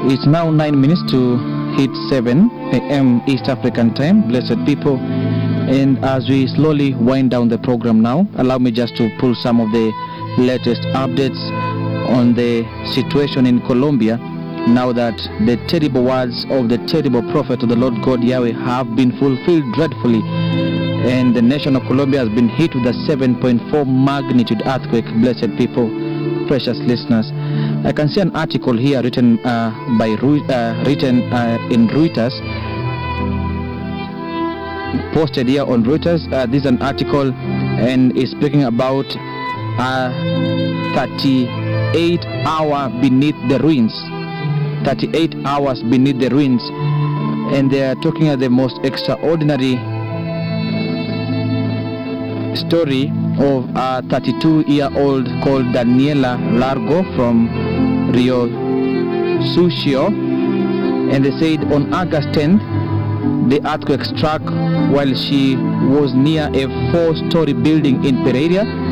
It's now 9 minutes to hit 7 a.m. East African time, blessed people. And as we slowly wind down the program now, allow me just to pull some of the latest updates on the situation in Colombia, now that the terrible words of the terrible prophet of the Lord God Yahweh have been fulfilled dreadfully, and the nation of Colombia has been hit with a 7.4 magnitude earthquake, blessed people, precious listeners. I can see an article here written in Reuters, posted here on Reuters. This is an article and is speaking about 38 hours beneath the ruins. 38 hours beneath the ruins, and they are talking about the most extraordinary story of a 32-year-old called Daniela Largo from Rio Sucio. And they said on August 10th, the earthquake struck while she was near a 4-story building in Pereira,